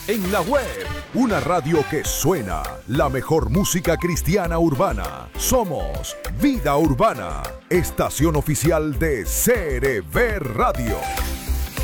En la web, una radio que suena, la mejor música cristiana urbana. Somos Vida Urbana, estación oficial de CRV Radio.